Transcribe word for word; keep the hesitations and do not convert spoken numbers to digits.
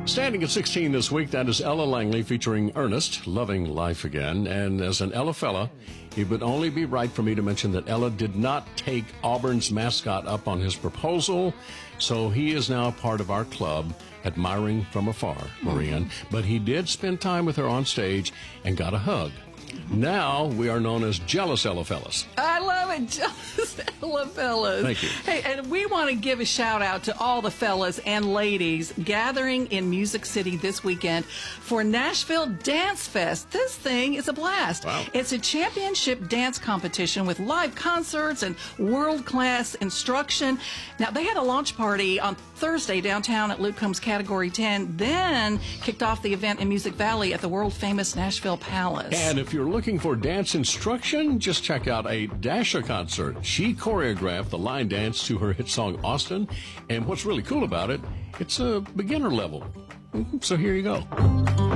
Standing at sixteen this week, that is Ella Langley featuring Ernest, Loving Life Again. And as an Ella fella, it would only be right for me to mention that Ella did not take Auburn's mascot up on his proposal, so he is now part of our club, admiring from afar, Marianne. But he did spend time with her on stage and got a hug. Now we are known as Jealous Ella Fellas. I love it, Jealous Ella Fellas. Thank you. Hey, and we want to give a shout out to all the fellas and ladies gathering in Music City this weekend for Nashville Dance Fest. This thing is a blast. Wow. It's a championship dance competition with live concerts and world-class instruction. Now, they had a launch party on Thursday downtown at Luke Combs Category ten, then kicked off the event in Music Valley at the world-famous Nashville Palace. And if you're looking for dance instruction, just check out a Dasha concert. She choreographed the line dance to her hit song Austin, and what's really cool about it, it's a beginner level. So here you go.